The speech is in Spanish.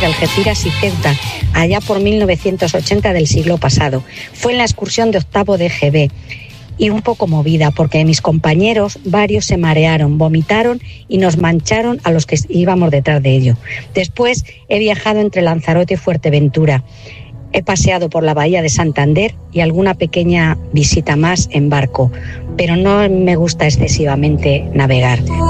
Algeciras y Ceuta, allá por 1980 del siglo pasado. Fue en la excursión de octavo de GB y un poco movida porque mis compañeros, varios se marearon, vomitaron y nos mancharon a los que íbamos detrás de ello. Después he viajado entre Lanzarote y Fuerteventura. He paseado por la bahía de Santander y alguna pequeña visita más en barco, pero no me gusta excesivamente navegar.